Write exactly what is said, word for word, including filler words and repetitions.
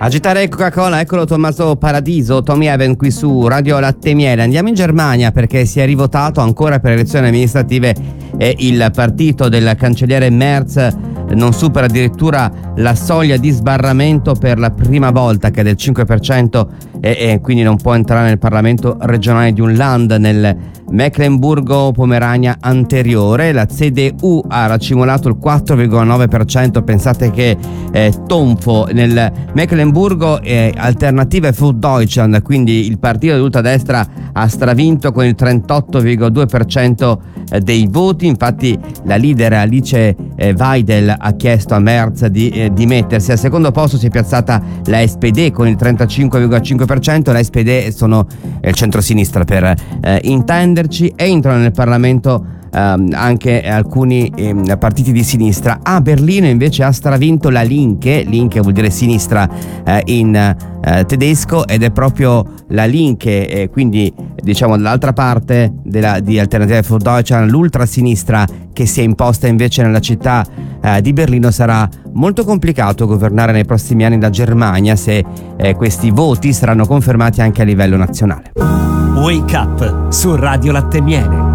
Agitare Coca-Cola, eccolo Tommaso Paradiso, Tommy Even qui su Radio Latte Miele. Andiamo in Germania perché si è rivotato ancora per le elezioni amministrative e il partito del cancelliere Merz non supera addirittura la soglia di sbarramento per la prima volta, che è del cinque per cento, e, e quindi non può entrare nel Parlamento regionale di un Land nel Mecklenburgo-Pomerania anteriore. La C D U ha racimolato il quattro virgola nove per cento. Pensate che eh, tonfo nel Mecklenburgo. eh, Alternative für Deutschland, quindi il partito di ultradestra, ha stravinto con il trentotto virgola due per cento dei voti. Infatti la leader Alice eh, Weidel ha chiesto a Merz di eh, dimettersi. Al secondo posto si è piazzata la S P D con il trentacinque virgola cinque per cento. La S P D sono il centrosinistra per eh, intenderci. Entrano nel Parlamento Um, anche alcuni um, partiti di sinistra. A Berlino invece ha stravinto la Linke. Linke vuol dire sinistra uh, in uh, tedesco, ed è proprio la Linke, eh, quindi diciamo dall'altra parte della, di Alternative für Deutschland, l'ultrasinistra, che si è imposta invece nella città uh, di Berlino. Sarà molto complicato governare nei prossimi anni la Germania se eh, questi voti saranno confermati anche a livello nazionale. Wake Up su Radio Latte Miele.